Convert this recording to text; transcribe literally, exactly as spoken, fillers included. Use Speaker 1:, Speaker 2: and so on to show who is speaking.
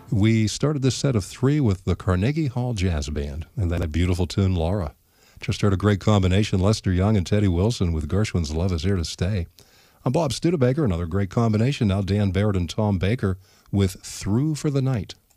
Speaker 1: We started this set of three with the Carnegie Hall Jazz Band, and then a beautiful tune, Laura. Just heard a great combination, Lester Young and Teddy Wilson with Gershwin's Love Is Here to Stay. I'm Bob Studebaker, another great combination. Now Dan Barrett and Tom Baker with Through for the Night.